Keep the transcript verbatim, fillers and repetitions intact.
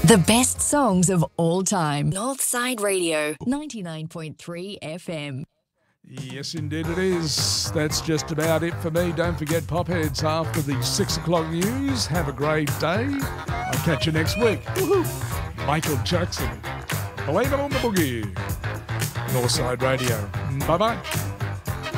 The best songs of all time. Northside Radio, ninety-nine point three F M. Yes, indeed it is. That's just about it for me. Don't forget Popheads after the six o'clock news. Have a great day. I'll catch you next week. Woohoo! Michael Jackson. Blame it on the boogie. Northside Radio. Bye-bye.